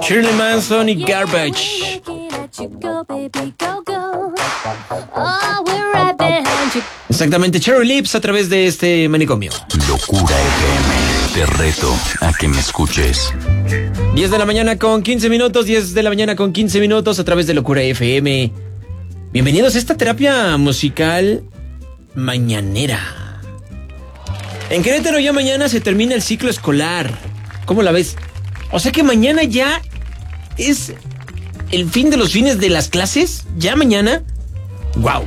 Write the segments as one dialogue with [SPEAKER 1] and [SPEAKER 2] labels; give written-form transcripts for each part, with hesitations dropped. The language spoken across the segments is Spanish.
[SPEAKER 1] Shirley Manson y Garbage. Exactamente, Cherry Lips a través de este manicomio.
[SPEAKER 2] Locura FM, te reto a que me escuches.
[SPEAKER 1] 10 de la mañana con 15 minutos, 10 de la mañana con 15 minutos a través de Locura FM. Bienvenidos a esta terapia musical mañanera. En Querétaro ya mañana se termina el ciclo escolar. ¿Cómo la ves? O sea que mañana ya es el fin de los fines de las clases. ¿Ya mañana? ¡Wow!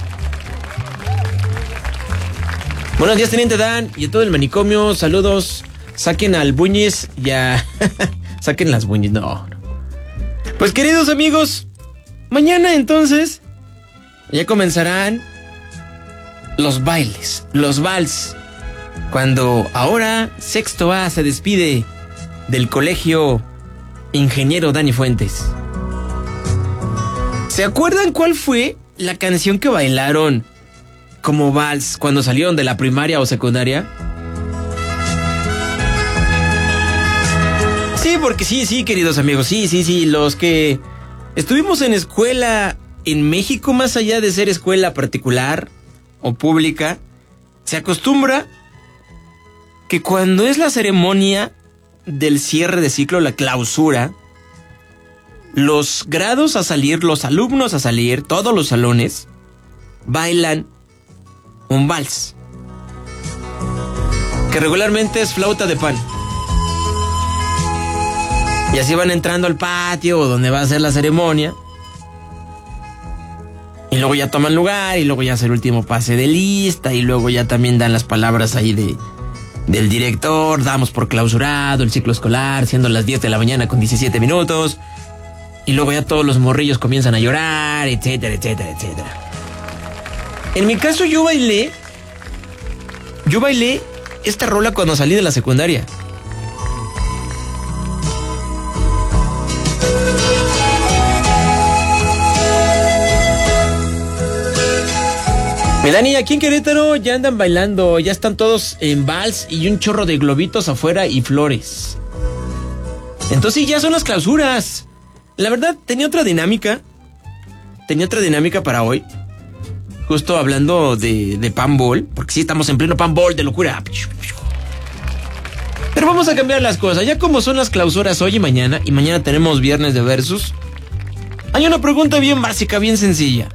[SPEAKER 1] Buenos días, Teniente Dan, y a todo el manicomio. Saludos. Saquen al Buñis y a... Saquen las Buñis, no. Pues queridos amigos, mañana entonces ya comenzarán los bailes, los vals. Cuando ahora sexto A se despide del colegio Ingeniero Dani Fuentes. ¿Se acuerdan cuál fue la canción que bailaron como vals cuando salieron de la primaria o secundaria? Sí, porque sí, queridos amigos, sí, los que estuvimos en escuela en México, más allá de ser escuela particular o pública, se acostumbra que cuando es la ceremonia del cierre de ciclo, la clausura, los grados a salir, los alumnos a salir, todos los salones, bailan un vals, que regularmente es flauta de pan. Y así van entrando al patio donde va a ser la ceremonia. Y luego ya toman lugar, y luego ya hace el último pase de lista, y luego ya también dan las palabras ahí del director. Damos por clausurado el ciclo escolar, siendo las 10 de la mañana con 17 minutos. Y luego ya todos los morrillos comienzan a llorar, etcétera, etcétera, etcétera. En mi caso yo bailé esta rola cuando salí de la secundaria. Mi Dani, aquí en Querétaro ya andan bailando, ya están todos en vals y un chorro de globitos afuera y flores. Entonces ya son las clausuras. La verdad, tenía otra dinámica para hoy. Justo hablando de Panball, porque sí estamos en pleno Panball de locura. Pero vamos a cambiar las cosas. Ya como son las clausuras hoy y mañana tenemos viernes de versus, hay una pregunta bien básica, bien sencilla.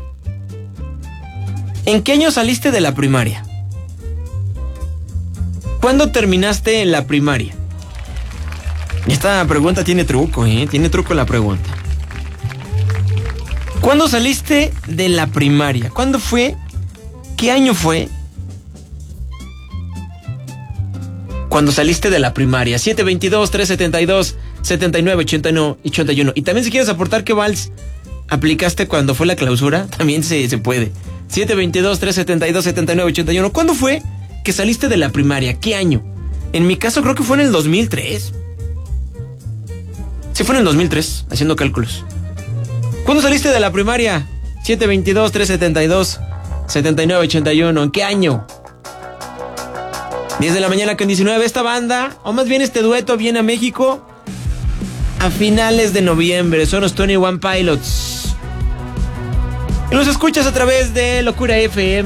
[SPEAKER 1] ¿En qué año saliste de la primaria? ¿Cuándo terminaste en la primaria? Esta pregunta tiene truco, Tiene truco la pregunta. ¿Cuándo saliste de la primaria? ¿Cuándo fue? ¿Qué año fue? Cuando saliste de la primaria. 722-372-7981. Y también si quieres aportar qué vals aplicaste cuando fue la clausura, también se puede. 722-372-7981. ¿Cuándo fue que saliste de la primaria? ¿Qué año? En mi caso creo que fue en el 2003. Sí, fue en el 2003, haciendo cálculos. ¿Cuándo saliste de la primaria? 722-372-7981. ¿En qué año? 10 de la mañana con 19. Esta banda, o más bien este dueto, viene a México a finales de noviembre. Son los 21 Pilots. Y los escuchas a través de Locura FM.